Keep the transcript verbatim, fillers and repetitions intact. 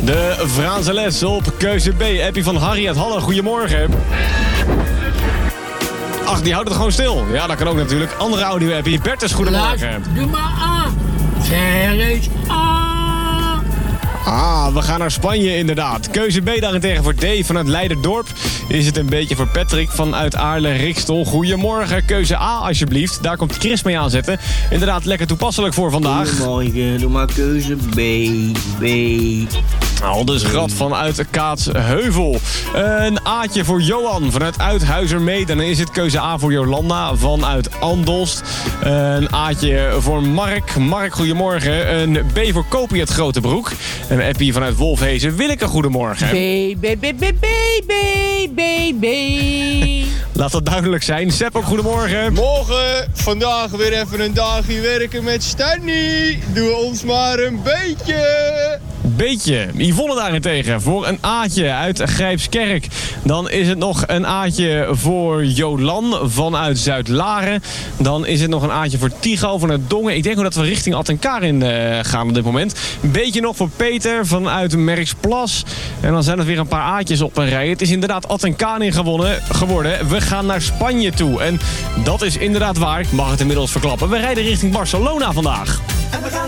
De Franse les op keuze B. Appie van Harry uit Halle. Goedemorgen. Ach, die houdt het gewoon stil. Ja, dat kan ook natuurlijk. Andere audio-appie. Bertus, goedemorgen. Doe maar A. Zeg eens A. Ah, we gaan naar Spanje inderdaad. Keuze B daarentegen voor D vanuit Leiderdorp. Is het een beetje voor Patrick vanuit Aarle-Rikstol. Goedemorgen, keuze A alsjeblieft. Daar komt Chris mee aanzetten. Inderdaad lekker toepasselijk voor vandaag. Goedemorgen, doe maar keuze B, B. Aldus Grad vanuit Kaatsheuvel. Een A'tje voor Johan vanuit Uithuizermeed. Dan is het keuze A voor Jolanda vanuit Andelst. Een A'tje voor Mark. Mark, goedemorgen. Een B voor Kopie uit Grotebroek. Een appie vanuit Wolfhezen. Willeke, goedemorgen. B, B, B, B, B, B, B, B. Laat dat duidelijk zijn. Sepp ook, goedemorgen. Morgen, vandaag weer even een dagje werken met Stanley. Doe ons maar een beetje. Beetje. Yvonne daarentegen voor een A'tje uit Grijpskerk. Dan is het nog een A'tje voor Jolan vanuit Zuid-Laren. Dan is het nog een A'tje voor Tigo vanuit Dongen. Ik denk ook dat we richting Attenkarin uh, gaan op dit moment. Een beetje nog voor Peter vanuit Merksplas. En dan zijn er weer een paar A'tjes op een rij. Het is inderdaad Attenkarin gewonnen, geworden. We gaan naar Spanje toe. En dat is inderdaad waar. Ik mag het inmiddels verklappen. We rijden richting Barcelona vandaag.